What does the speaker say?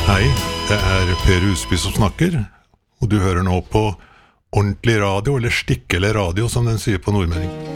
Hei, det Per Husby som snakker, og du hører nå på ordentlig radio, eller stikkelig radio som den sier på nordmenning.